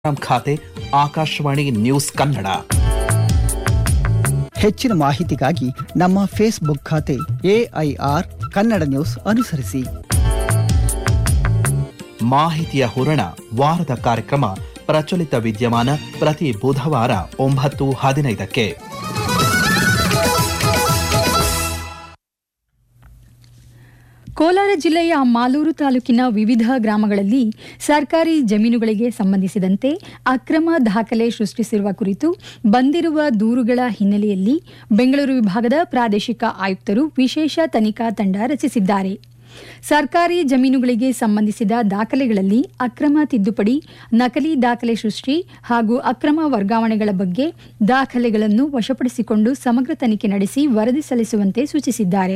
ಖಾತೆ ಆಕಾಶವಾಣಿ ನ್ಯೂಸ್ ಕನ್ನಡ. ಹೆಚ್ಚಿನ ಮಾಹಿತಿಗಾಗಿ ನಮ್ಮ ಫೇಸ್ಬುಕ್ ಖಾತೆ AIR ಕನ್ನಡ ನ್ಯೂಸ್ ಅನುಸರಿಸಿ. ಮಾಹಿತಿಯ ಹೂರಣ ವಾರದ ಕಾರ್ಯಕ್ರಮ ಪ್ರಚಲಿತ ವಿದ್ಯಮಾನ ಪ್ರತಿ ಬುಧವಾರ 9:15ಕ್ಕೆ. ಕೋಲಾರ ಜಿಲ್ಲೆಯ ಮಾಲೂರು ತಾಲೂಕಿನ ವಿವಿಧ ಗ್ರಾಮಗಳಲ್ಲಿ ಸರ್ಕಾರಿ ಜಮೀನುಗಳಿಗೆ ಸಂಬಂಧಿಸಿದಂತೆ ಅಕ್ರಮ ದಾಖಲೆ ಸೃಷ್ಟಿಸಿರುವ ಕುರಿತು ಬಂದಿರುವ ದೂರುಗಳ ಹಿನ್ನೆಲೆಯಲ್ಲಿ ಬೆಂಗಳೂರು ವಿಭಾಗದ ಪ್ರಾದೇಶಿಕ ಆಯುಕ್ತರು ವಿಶೇಷ ತನಿಖಾ ತಂಡ ರಚಿಸಿದ್ದಾರೆ. ಸರ್ಕಾರಿ ಜಮೀನುಗಳಿಗೆ ಸಂಬಂಧಿಸಿದ ದಾಖಲೆಗಳಲ್ಲಿ ಅಕ್ರಮ ತಿದ್ದುಪಡಿ, ನಕಲಿ ದಾಖಲೆ ಸೃಷ್ಟಿ ಹಾಗೂ ಅಕ್ರಮ ವರ್ಗಾವಣೆಗಳ ಬಗ್ಗೆ ದಾಖಲೆಗಳನ್ನು ವಶಪಡಿಸಿಕೊಂಡು ಸಮಗ್ರ ತನಿಖೆ ನಡೆಸಿ ವರದಿ ಸಲ್ಲಿಸುವಂತೆ ಸೂಚಿಸಿದ್ದಾರೆ.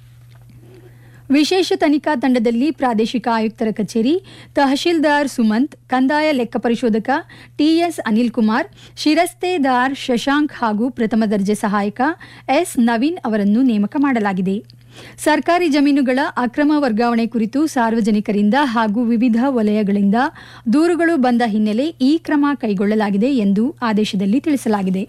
ವಿಶೇಷ ತನಿಖಾ ತಂಡದಲ್ಲಿ ಪ್ರಾದೇಶಿಕ ಆಯುಕ್ತರ ಕಚೇರಿ, ತಹಶೀಲ್ದಾರ್ ಸುಮಂತ್, ಕಂದಾಯ ಲೆಕ್ಕ ಪರಿಶೋಧಕ TS ಅನಿಲ್ ಕುಮಾರ್, ಶಿರಸ್ತೇದಾರ್ ಶಶಾಂಕ್ ಹಾಗೂ ಪ್ರಥಮ ದರ್ಜೆ ಸಹಾಯಕ S ನವೀನ್ ಅವರನ್ನು ನೇಮಕ ಮಾಡಲಾಗಿದೆ. ಸರ್ಕಾರಿ ಜಮೀನುಗಳ ಅಕ್ರಮ ವರ್ಗಾವಣೆ ಕುರಿತು ಸಾರ್ವಜನಿಕರಿಂದ ಹಾಗೂ ವಿವಿಧ ವಲಯಗಳಿಂದ ದೂರುಗಳು ಬಂದ ಹಿನ್ನೆಲೆ ಈ ಕ್ರಮ ಕೈಗೊಳ್ಳಲಾಗಿದೆ ಎಂದು ಆದೇಶದಲ್ಲಿ ತಿಳಿಸಲಾಗಿದೆ.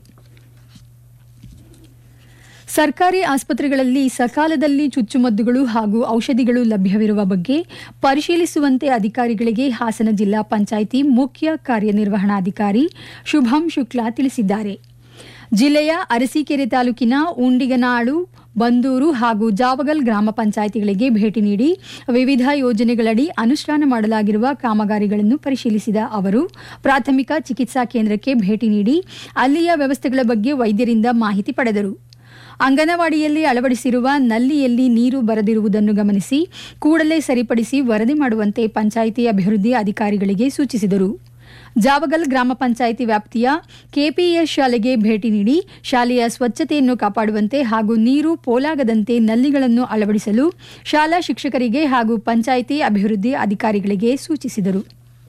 ಸರ್ಕಾರಿ ಆಸ್ಪತ್ರೆಗಳಲ್ಲಿ ಸಕಾಲದಲ್ಲಿ ಚುಚ್ಚುಮದ್ದುಗಳು ಹಾಗೂ ಔಷಧಿಗಳು ಲಭ್ಯವಿರುವ ಬಗ್ಗೆ ಪರಿಶೀಲಿಸುವಂತೆ ಅಧಿಕಾರಿಗಳಿಗೆ ಹಾಸನ ಜಿಲ್ಲಾ ಪಂಚಾಯಿತಿ ಮುಖ್ಯ ಕಾರ್ಯನಿರ್ವಹಣಾಧಿಕಾರಿ ಶುಭಂ ಶುಕ್ಲಾ ತಿಳಿಸಿದ್ದಾರೆ. ಜಿಲ್ಲೆಯ ಅರಸೀಕೆರೆ ತಾಲೂಕಿನ ಉಂಡಿಗನಾಳು, ಬಂದೂರು ಹಾಗೂ ಜಾವಗಲ್ ಗ್ರಾಮ ಪಂಚಾಯಿತಿಗಳಿಗೆ ಭೇಟಿ ನೀಡಿ ವಿವಿಧ ಯೋಜನೆಗಳಡಿ ಅನುಷ್ಠಾನ ಮಾಡಲಾಗಿರುವ ಕಾಮಗಾರಿಗಳನ್ನು ಪರಿಶೀಲಿಸಿದ ಅವರು ಪ್ರಾಥಮಿಕ ಚಿಕಿತ್ಸಾ ಕೇಂದ್ರಕ್ಕೆ ಭೇಟಿ ನೀಡಿ ಅಲ್ಲಿಯ ವ್ಯವಸ್ಥೆಗಳ ಬಗ್ಗೆ ವೈದ್ಯರಿಂದ ಮಾಹಿತಿ ಪಡೆದರು. ಅಂಗನವಾಡಿಯಲ್ಲಿ ಅಳವಡಿಸಿರುವ ನಲ್ಲಿಯಲ್ಲಿ ನೀರು ಬರದಿರುವುದನ್ನು ಗಮನಿಸಿ ಕೂಡಲೇ ಸರಿಪಡಿಸಿ ವರದಿ ಮಾಡುವಂತೆ ಪಂಚಾಯಿತಿ ಅಭಿವೃದ್ಧಿ ಅಧಿಕಾರಿಗಳಿಗೆ ಸೂಚಿಸಿದರು. ಜಾವಗಲ್ ಗ್ರಾಮ ಪಂಚಾಯಿತಿ ವ್ಯಾಪ್ತಿಯ KPS ಶಾಲೆಗೆ ಭೇಟಿ ನೀಡಿ ಶಾಲೆಯ ಸ್ವಚ್ಛತೆಯನ್ನು ಕಾಪಾಡುವಂತೆ ಹಾಗೂ ನೀರು ಪೋಲಾಗದಂತೆ ನಲ್ಲಿಗಳನ್ನು ಅಳವಡಿಸಲು ಶಾಲಾ ಶಿಕ್ಷಕರಿಗೆ ಹಾಗೂ ಪಂಚಾಯಿತಿ ಅಭಿವೃದ್ಧಿ ಅಧಿಕಾರಿಗಳಿಗೆ ಸೂಚಿಸಿದರು.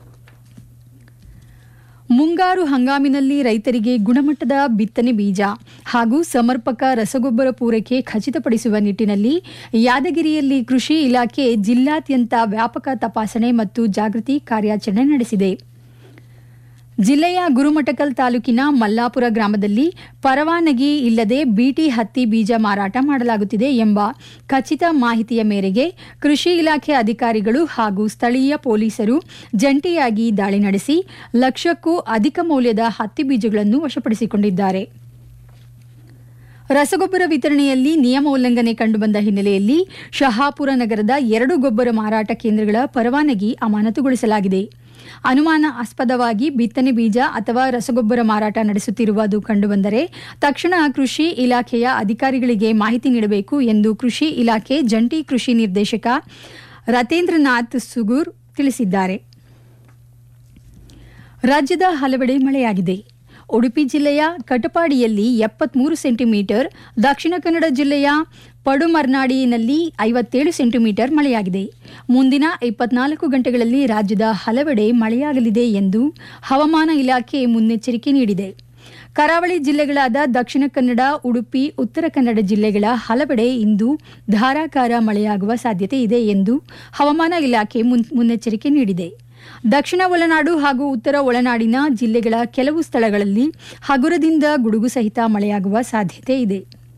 ಮುಂಗಾರು ಹಂಗಾಮಿನಲ್ಲಿ ರೈತರಿಗೆ ಗುಣಮಟ್ಟದ ಬಿತ್ತನೆ ಬೀಜ ಹಾಗೂ ಸಮರ್ಪಕ ರಸಗೊಬ್ಬರ ಪೂರೈಕೆ ಖಚಿತಪಡಿಸುವ ನಿಟ್ಟಿನಲ್ಲಿ ಯಾದಗಿರಿಯಲ್ಲಿ ಕೃಷಿ ಇಲಾಖೆ ಜಿಲ್ಲಾದ್ಯಂತ ವ್ಯಾಪಕ ತಪಾಸಣೆ ಮತ್ತು ಜಾಗೃತಿ ಕಾರ್ಯಾಚರಣೆ ನಡೆಸಿದೆ. ಜಿಲ್ಲೆಯ ಗುರುಮಠಕಲ್ ತಾಲೂಕಿನ ಮಲ್ಲಾಪುರ ಗ್ರಾಮದಲ್ಲಿ ಪರವಾನಗಿ ಇಲ್ಲದೆ BT ಹತ್ತಿ ಬೀಜ ಮಾರಾಟ ಮಾಡಲಾಗುತ್ತಿದೆ ಎಂಬ ಖಚಿತ ಮಾಹಿತಿಯ ಮೇರೆಗೆ ಕೃಷಿ ಇಲಾಖೆ ಅಧಿಕಾರಿಗಳು ಹಾಗೂ ಸ್ಥಳೀಯ ಪೊಲೀಸರು ಜಂಟಿಯಾಗಿ ದಾಳಿ ನಡೆಸಿ ಲಕ್ಷಕ್ಕೂ ಅಧಿಕ ಮೌಲ್ಯದ ಹತ್ತಿ ಬೀಜಗಳನ್ನು ವಶಪಡಿಸಿಕೊಂಡಿದ್ದಾರೆ. ರಸಗೊಬ್ಬರ ವಿತರಣೆಯಲ್ಲಿ ನಿಯಮ ಉಲ್ಲಂಘನೆ ಕಂಡುಬಂದ ಹಿನ್ನೆಲೆಯಲ್ಲಿ ಶಹಾಪುರ ನಗರದ 2 ಗೊಬ್ಬರ ಮಾರಾಟ ಕೇಂದ್ರಗಳ ಪರವಾನಗಿ ಅಮಾನತುಗೊಳಿಸಲಾಗಿದೆ. ಅನುಮಾನಾಸ್ಪದವಾಗಿ ಬಿತ್ತನೆ ಬೀಜ ಅಥವಾ ರಸಗೊಬ್ಬರ ಮಾರಾಟ ನಡೆಸುತ್ತಿರುವುದು ಕಂಡುಬಂದರೆ ತಕ್ಷಣ ಕೃಷಿ ಇಲಾಖೆಯ ಅಧಿಕಾರಿಗಳಿಗೆ ಮಾಹಿತಿ ನೀಡಬೇಕು ಎಂದು ಕೃಷಿ ಇಲಾಖೆ ಜಂಟಿ ಕೃಷಿ ನಿರ್ದೇಶಕ ರತೇಂದ್ರನಾಥ್ ಸುಗೂರ್ ತಿಳಿಸಿದ್ದಾರೆ. ರಾಜ್ಯದ ಹಲವೆಡೆ ಮಳೆಯಾಗಿದೆ. ಉಡುಪಿ ಜಿಲ್ಲೆಯ ಕಟಪಾಡಿಯಲ್ಲಿ 73 ಸೆಂಟಿಮೀಟರ್, ದಕ್ಷಿಣ ಕನ್ನಡ ಜಿಲ್ಲೆಯ ಪಡುಮರ್ನಾಡಿನಲ್ಲಿ 57 ಸೆಂಟಿಮೀಟರ್ ಮಳೆಯಾಗಿದೆ. ಮುಂದಿನ 24 ಗಂಟೆಗಳಲ್ಲಿ ರಾಜ್ಯದ ಹಲವೆಡೆ ಮಳೆಯಾಗಲಿದೆ ಎಂದು ಹವಾಮಾನ ಇಲಾಖೆ ಮುನ್ನೆಚ್ಚರಿಕೆ ನೀಡಿದೆ. ಕರಾವಳಿ ಜಿಲ್ಲೆಗಳಾದ ದಕ್ಷಿಣ ಕನ್ನಡ, ಉಡುಪಿ, ಉತ್ತರ ಕನ್ನಡ ಜಿಲ್ಲೆಗಳ ಹಲವೆಡೆ ಇಂದು ಧಾರಾಕಾರ ಮಳೆಯಾಗುವ ಸಾಧ್ಯತೆ ಇದೆ ಎಂದು ಹವಾಮಾನ ಇಲಾಖೆ ಮುನ್ನೆಚ್ಚರಿಕೆ ನೀಡಿದೆ. ದಕ್ಷಿಣ ಒಳನಾಡು ಹಾಗೂ ಉತ್ತರ ಒಳನಾಡಿನ ಜಿಲ್ಲೆಗಳ ಕೆಲವು ಸ್ಥಳಗಳಲ್ಲಿ ಹಗುರದಿಂದ ಗುಡುಗು ಸಹಿತ ಮಳೆಯಾಗುವ ಸಾಧ್ಯತೆ ಇದೆ.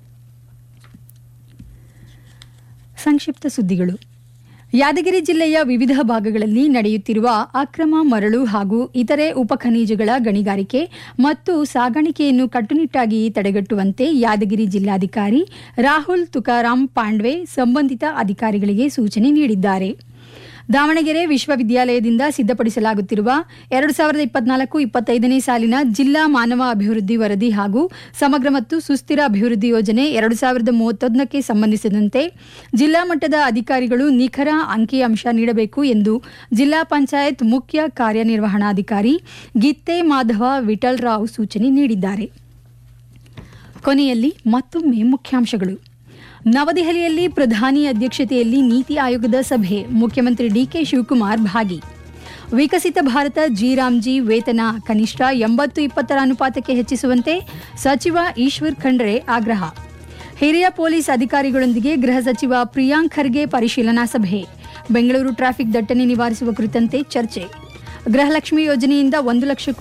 ಸಂಕ್ಷಿಪ್ತ ಸುದ್ದಿಗಳು. ಯಾದಗಿರಿ ಜಿಲ್ಲೆಯ ವಿವಿಧ ಭಾಗಗಳಲ್ಲಿ ನಡೆಯುತ್ತಿರುವ ಅಕ್ರಮ ಮರಳು ಹಾಗೂ ಇತರೆ ಉಪಖನಿಜಗಳ ಗಣಿಗಾರಿಕೆ ಮತ್ತು ಸಾಗಾಣಿಕೆಯನ್ನು ಕಟ್ಟುನಿಟ್ಟಾಗಿ ತಡೆಗಟ್ಟುವಂತೆ ಯಾದಗಿರಿ ಜಿಲ್ಲಾಧಿಕಾರಿ ರಾಹುಲ್ ತುಕಾರಾಂ ಪಾಂಡ್ವೆ ಸಂಬಂಧಿತ ಅಧಿಕಾರಿಗಳಿಗೆ ಸೂಚನೆ ನೀಡಿದ್ದಾರೆ. ದಾವಣಗೆರೆ ವಿಶ್ವವಿದ್ಯಾಲಯದಿಂದ ಸಿದ್ಧಪಡಿಸಲಾಗುತ್ತಿರುವ 2024-25ನೇ ಸಾಲಿನ ಜಿಲ್ಲಾ ಮಾನವ ಅಭಿವೃದ್ಧಿ ವರದಿ ಹಾಗೂ ಸಮಗ್ರ ಮತ್ತು ಸುಸ್ಥಿರ ಅಭಿವೃದ್ಧಿ ಯೋಜನೆ 2031ಕ್ಕೆ ಸಂಬಂಧಿಸಿದಂತೆ ಜಿಲ್ಲಾ ಮಟ್ಟದ ಅಧಿಕಾರಿಗಳು ನಿಖರ ಅಂಕಿಅಂಶ ನೀಡಬೇಕು ಎಂದು ಜಿಲ್ಲಾ ಪಂಚಾಯತ್ ಮುಖ್ಯ ಕಾರ್ಯನಿರ್ವಹಣಾಧಿಕಾರಿ ಗಿತ್ತೆ ಮಾಧವ ವಿಠಲರಾವ್ ಸೂಚನೆ ನೀಡಿದ್ದಾರೆ. ಕೊನೆಯಲ್ಲಿ ಮತ್ತೊಮ್ಮೆ ಮುಖ್ಯಾಂಶಗಳು. ನವದೆಹಲಿಯಲ್ಲಿ ಪ್ರಧಾನಿ ಅಧ್ಯಕ್ಷತೆಯಲ್ಲಿ ನೀತಿ ಆಯೋಗದ ಸಭೆ, ಮುಖ್ಯಮಂತ್ರಿ DK ಶಿವಕುಮಾರ್ ಭಾಗಿ. ವಿಕಸಿತ ಭಾರತ ಜಿ ವೇತನ ಕನಿಷ್ಠ 80-20 ಅನುಪಾತಕ್ಕೆ ಹೆಚ್ಚಿಸುವಂತೆ ಸಚಿವ ಈಶ್ವರ್ ಖಂಡ್ರೆ ಆಗ್ರಹ. ಹಿರಿಯ ಪೊಲೀಸ್ ಅಧಿಕಾರಿಗಳೊಂದಿಗೆ ಗೃಹ ಸಚಿವ ಪ್ರಿಯಾಂಕ್ ಖರ್ಗೆ ಪರಿಶೀಲನಾ ಸಭೆ. ಬೆಂಗಳೂರು ಟ್ರಾಫಿಕ್ ದಟ್ಟಣೆ ನಿವಾರಿಸುವ ಕುರಿತಂತೆ ಚರ್ಚೆ. ಗೃಹಲಕ್ಷ್ಮಿ ಯೋಜನೆಯಿಂದ 1 ಲಕ್ಷಕ್ಕೂ